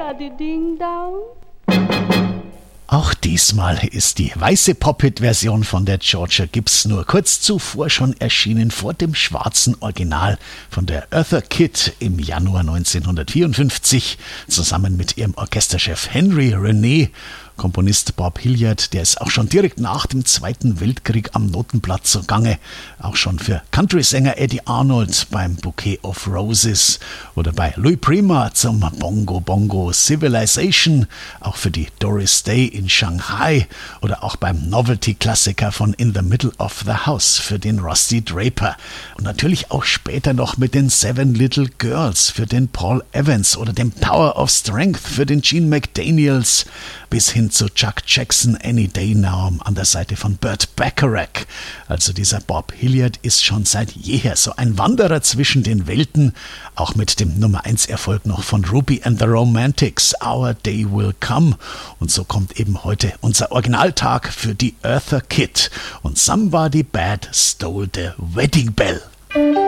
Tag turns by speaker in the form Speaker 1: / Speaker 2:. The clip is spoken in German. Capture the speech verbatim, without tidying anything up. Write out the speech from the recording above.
Speaker 1: Ding-a-di-ding-dong.
Speaker 2: Auch diesmal ist die weiße Pop-Hit-Version von der Georgia Gibbs nur kurz zuvor schon erschienen vor dem schwarzen Original von der Eartha Kitt im Januar neunzehnhundertvierundfünfzig zusammen mit ihrem Orchesterchef Henry René. Komponist Bob Hilliard, der ist auch schon direkt nach dem Zweiten Weltkrieg am Notenblatt zugange. Auch schon für Country-Sänger Eddie Arnold beim Bouquet of Roses oder bei Louis Prima zum Bongo Bongo Civilization, auch für die Doris Day in Shanghai oder auch beim Novelty-Klassiker von In the Middle of the House für den Rusty Draper. Und natürlich auch später noch mit den Seven Little Girls für den Paul Evans oder dem Power of Strength für den Gene McDaniels bis hin zu Chuck Jackson Any Day Now an der Seite von Burt Bacharach. Also dieser Bob Hilliard ist schon seit jeher so ein Wanderer zwischen den Welten, auch mit dem Nummer eins Erfolg noch von Ruby and the Romantics, Our Day Will Come. Und so kommt eben heute unser Originaltag für die Eartha Kitt. Und Somebody Bad Stole the Wedding Bell.